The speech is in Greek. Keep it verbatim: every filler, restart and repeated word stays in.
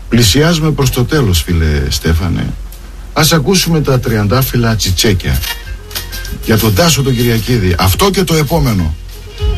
Πλησιάζουμε προς το τέλος, φίλε Στέφανε. Ας ακούσουμε τα τριαντάφυλλα τσιτσέκια για τον Τάσο τον Κυριακίδη. Αυτό και το επόμενο.